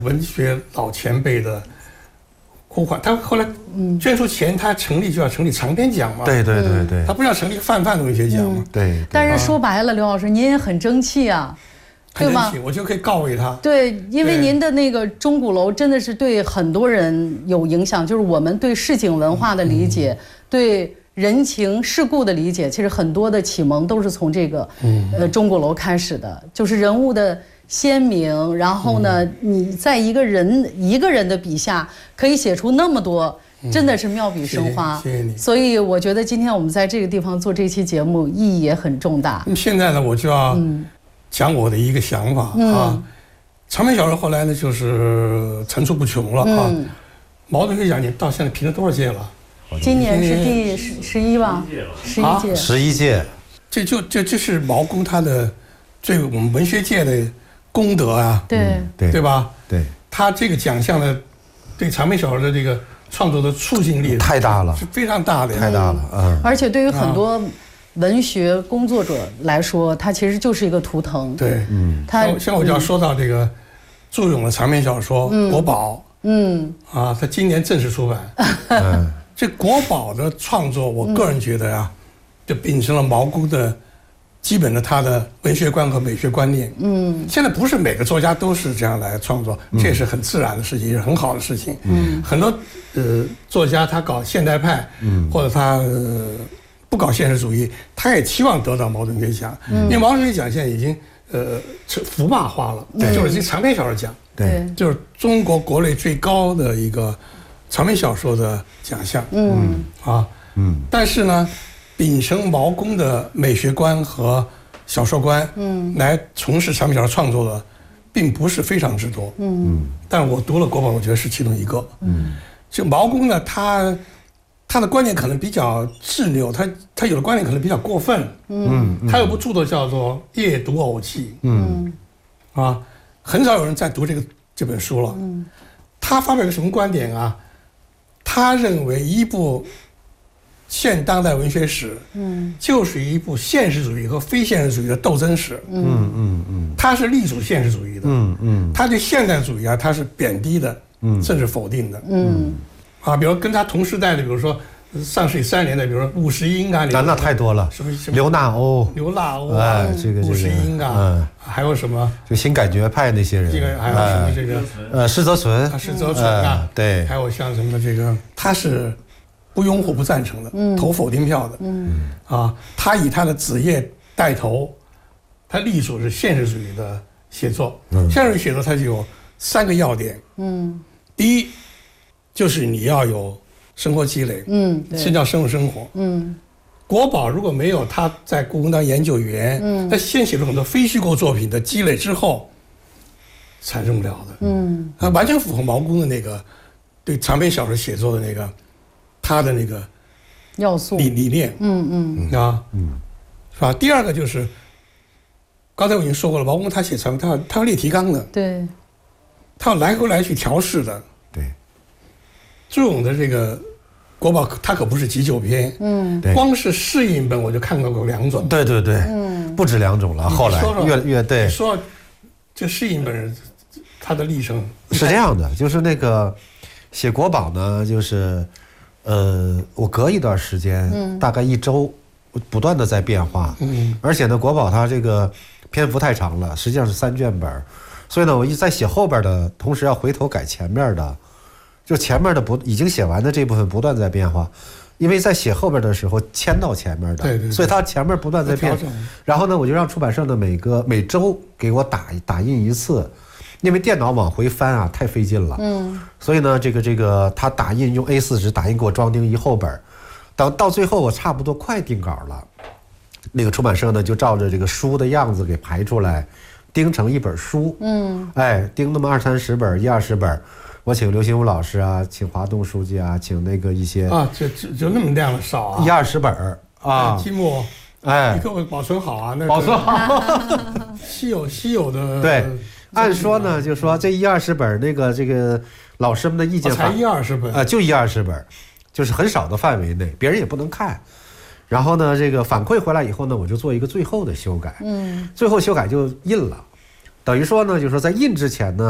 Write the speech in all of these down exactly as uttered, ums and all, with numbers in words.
文学老前辈的呼唤。他后来捐出钱，他成立就要成立长篇奖嘛。 对对对对， 他不是要成立泛泛的文学奖嘛？ 对。 但是说白了，刘老师您也很争气啊。对吗？ 我就可以告慰他。 对，因为您的那个钟鼓楼真的是对很多人有影响，就是我们对市井文化的理解，嗯、对人情世故的理解，其实很多的启蒙都是从这个、嗯、呃钟鼓楼开始的，就是人物的鲜明，然后呢，嗯、你在一个人一个人的笔下可以写出那么多。真的是妙笔生花， 嗯、谢谢, 谢谢你。 所以我觉得今天我们在这个地方做这期节目意义也很重大。 那么现在呢，我就要、嗯。讲我的一个想法、嗯、啊，长篇小说后来呢就是层出不穷了啊。嗯、茅盾学奖你到现在评了多少届了？ 今年是第十十一吧？十一届。 十一届， 这就这这是毛公他的对我们文学界的功德啊。 对、嗯、 对对吧？ 对， 他这个奖项呢，对长篇小说的这个创作的促进力太大了， 是非常大的， 太大了啊、嗯！ 而且对于很多、啊。文学工作者来说，它其实就是一个图腾。 对，嗯，他像我就要说到这个祝永的长篇小说《国宝》，嗯，啊，他今年正式出版。嗯，这国宝的创作，我个人觉得呀，就秉承了毛公的基本的他的文学观和美学观念。嗯，现在不是每个作家都是这样来创作，这也是很自然的事情，也是很好的事情。嗯，很多呃作家他搞现代派，嗯，或者他。呃不搞现实主义，他也期望得到茅盾学奖，嗯、因为茅盾学奖现在已经呃福霸化了，对，就是这长篇小说奖， 对， 就是中国国内最高的一个长篇小说的奖项，嗯啊，嗯，但是呢，秉承毛公的美学观和小说观，嗯，来从事长篇小说创作的，并不是非常之多，嗯，但我读了国宝，我觉得是其中一个，嗯，就毛公呢，他。他的观点可能比较执拗，他他有的观点可能比较过分。嗯，他有部著作叫做《夜读偶记》。嗯，啊，很少有人在读这个这本书了。嗯，他发表个什么观点啊？他认为一部现当代文学史，嗯，就是一部现实主义和非现实主义的斗争史。嗯嗯嗯，他是隶属现实主义的。嗯嗯，他对现代主义啊，他是贬低的，嗯，甚至否定的。嗯。啊，比如跟他同时代的，比如说上世纪三十年代，比如说伍世英啊， 那那太多了， 什么什么刘纳欧、 刘纳欧啊， 哎，这个伍世英啊，嗯，还有什么就新感觉派那些人， 这个还有什么这个呃施泽存， 啊施泽存啊， 对， 还有像什么这个，他是不拥护不赞成的，嗯，投否定票的，嗯，啊，他以他的子业带头，他隶属是现实主义的写作，嗯，现实主义写作它就有三个要点，嗯，第一。就是你要有生活积累，嗯，这叫深入生活，嗯。国宝如果没有他在故宫当研究员，嗯，他先写了很多非虚构作品的积累之后，产生不了的，嗯，他完全符合毛公的那个对长篇小说写作的那个他的那个要素理理念，嗯嗯啊，嗯，是吧？第二个就是刚才我已经说过了，毛公他写长篇，他要他要列提纲的， 对， 他要来回来去调试的。祝永的这个国宝，它可不是急救篇，嗯，光是试印本我就看到过两种， 对对对，嗯，不止两种了。后来越越对， 说这试印本它的历程是这样的，就是那个写国宝呢，就是呃，我隔一段时间，嗯，大概一周，不断的在变化，嗯，而且呢，国宝它这个篇幅太长了，实际上是三卷本，所以呢，我一在写后边的同时要回头改前面的。就前面的不已经写完的这部分不断在变化，因为在写后边的时候迁到前面的， 对对对， 所以它前面不断在变。然后呢，我就让出版社的每个每周给我打打印一次，因为电脑往回翻啊太费劲了，嗯，所以呢，这个这个他打印用 A 四 纸打印给我装订一厚本，等到最后我差不多快定稿了，那个出版社呢就照着这个书的样子给排出来，钉成一本书，嗯，哎，钉那么二三十本，一二十本。我请刘心武老师啊，请华东书记啊，请那个一些啊，就就就那么量的少啊， 一二十本啊， 积木，哎，你给我保存好啊，那保存好， 稀有稀有的。 对，按说呢，就说这一二十本那个这个老师们的意见才一二十本啊，就一二十本，就是很少的范围内，别人也不能看。然后呢，这个反馈回来以后呢，我就做一个最后的修改，嗯，最后修改就印了，等于说呢，就是说在印之前呢。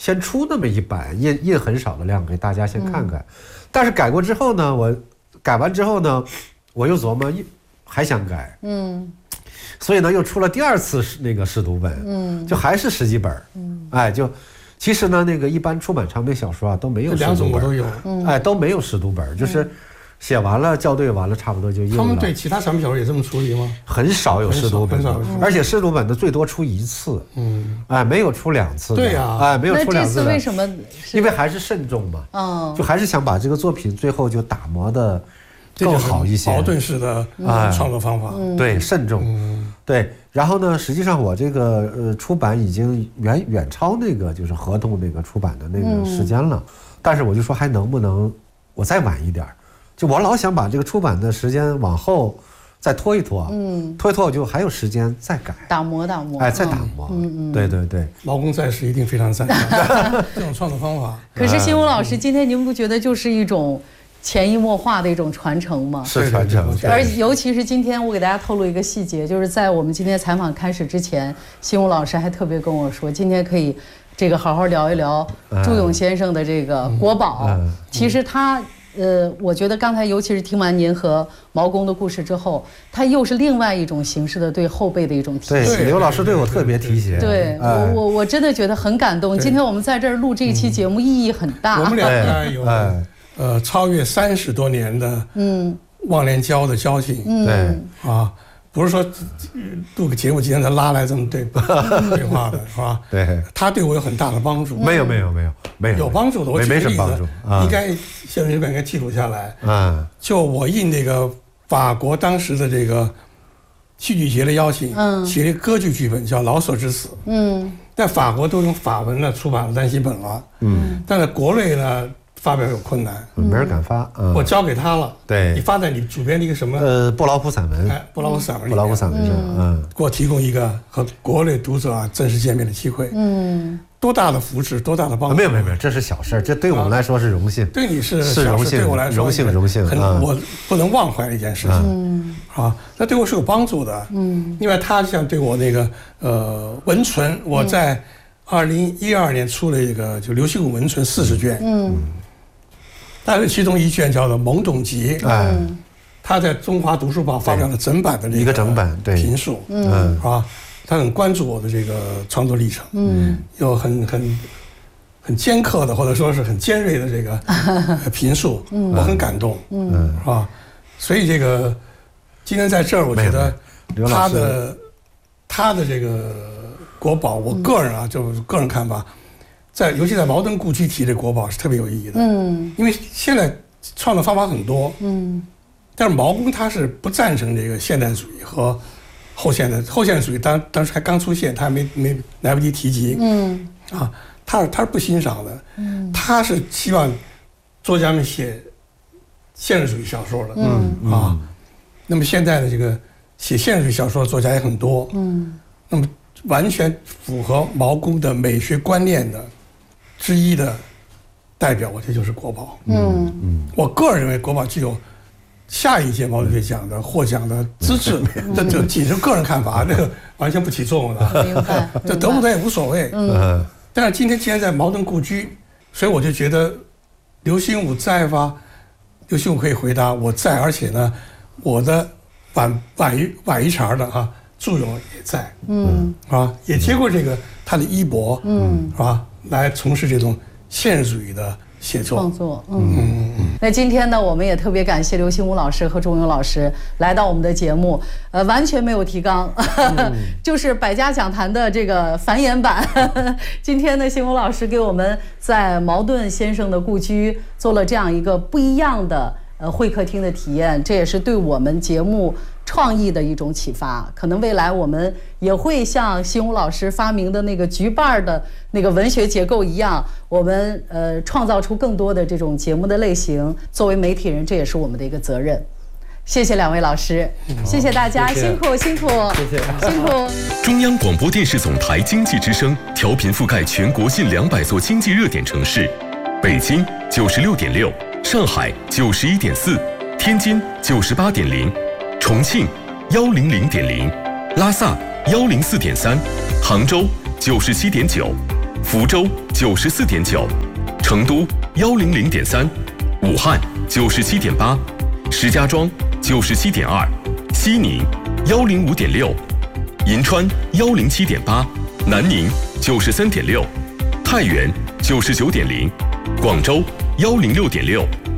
先出那么一版，印印很少的量给大家先看看。嗯、但是改过之后呢，我改完之后呢，我又琢磨还想改，嗯，所以呢又出了第二次那个试读本，嗯，就还是十几本，嗯，哎就。其实呢，那个一般出版长篇小说啊都没有试读本， 都有， 哎都没有试读本，就是写完了校对完了，差不多就印了。 他们对其他长篇小说也这么处理吗？ 很少有试读本，而且试读本的最多出一次，嗯，哎没有出两次。 对呀， 哎没有出两次。 那这次为什么？ 因为还是慎重嘛，嗯，就还是想把这个作品最后就打磨的更好一些。 矛盾式的创作方法， 对，慎重，对。然后呢，实际上我这个呃出版已经远远超那个就是合同那个出版的那个时间了，嗯、但是我就说还能不能我再晚一点？就我老想把这个出版的时间往后再拖一拖，嗯，拖一拖我就还有时间再改， 打磨打磨， 哎，再打磨，嗯嗯，对对对， 毛公在世一定非常赞赏这种创作方法。 可是新武老师，今天您不觉得就是一种潜移默化的一种传承吗？ 是传承， 而尤其是今天我给大家透露一个细节，就是在我们今天采访开始之前，新武老师还特别跟我说，今天可以这个好好聊一聊朱永先生的这个国宝。嗯嗯、其实他呃，我觉得刚才尤其是听完您和毛公的故事之后，他又是另外一种形式的对后辈的一种提携。 对，刘老师对我特别提携。 对，我我我真的觉得很感动。今天我们在这儿录这一期节目，意义很大。 我们两个有。呃，超越三十多年的嗯忘年交的交情， 嗯、对啊，不是说录个节目今天他拉来这么对对话的是吧？ 对， 他对我有很大的帮助。 没有没有没有没有有帮助的，我举个例子， 啊、 应该现在应该记录下来。嗯，就我应那个法国当时的这个戏剧节的邀请，嗯，写了一个歌剧剧本叫《老舍之死》，嗯，在法国都用法文呢出版了单行本了，嗯，但在国内呢。发表有困难， 没人敢发。嗯、 我交给他了， 对， 你发在你主编的一个什么？ 呃，布劳普散文。 哎，布劳普散文。 布劳普散文上，嗯， 给我提供一个和国内读者啊正式见面的机会。嗯，多大的福祉，多大的帮助？ 没有没有没有，这是小事，这对我们来说是荣幸。 对你是是荣幸， 对我来说荣幸荣幸， 很我不能忘怀的一件事情。嗯，啊，那对我是有帮助的。嗯，因为他像对我那个呃文存，我在二零一二年出了一个就刘心武文存四十卷。嗯。但是其中一卷叫做《懵懂集》，哎，他在中华读书报发表了整版的那个一个整版对评述，嗯，是吧？他很关注我的这个创作历程，嗯，有很很很尖刻的或者说是很尖锐的这个评述，嗯，我很感动，嗯，是吧？所以这个今天在这儿，我觉得他的他的这个国宝，我个人啊，就是个人看法。在尤其在茅盾故居提的国宝是特别有意义的，嗯，因为现在创作方法很多，嗯，但是毛公他是不赞成这个现代主义和后现代后现代主义当当时还刚出现，他还没没来不及提及，嗯，啊，他是他是不欣赏的，嗯，他是希望作家们写现实主义小说的，嗯啊，那么现在的这个写现实主义小说的作家也很多，嗯，那么完全符合毛公的美学观念的。之一的代表，我这就是国宝。嗯嗯，我个人认为国宝具有下一届毛主席奖的获奖的资质，这这仅是个人看法，这个完全不起作用的。 明白， 这得不得也无所谓。嗯，但是今天既然在茅盾故居，所以我就觉得刘心武在吗？刘心武可以回答我在，而且呢，我的晚晚一晚一茬的哈祝融也在。嗯，啊，也接过这个他的衣钵。嗯，是吧？来从事这种现实主义的写作创作，嗯嗯嗯。那今天呢，我们也特别感谢刘心武老师和钟勇老师来到我们的节目，呃，完全没有提纲，嗯、就是百家讲坛的这个繁衍版。今天呢，心武老师给我们在茅盾先生的故居做了这样一个不一样的呃会客厅的体验，这也是对我们节目创意的一种启发。可能未来我们也会像心武老师发明的那个菊瓣的那个文学结构一样，我们呃创造出更多的这种节目的类型。作为媒体人，这也是我们的一个责任。谢谢两位老师，谢谢大家，谢谢辛苦辛苦， 谢谢辛苦。 中央广播电视总台经济之声调频覆盖全国近两百座经济热点城市：北京九十六点六，上海九十一点四，天津九十八点零。重庆幺零零点零，拉萨幺零四点三，杭州九十七点九， 福州九十四点九，成都幺零零点三，武汉九十七点八，石家庄九十七点二，西宁幺零五点六，银川幺零七点八，南宁九十三点六，太原九十九点零，广州幺零六点六。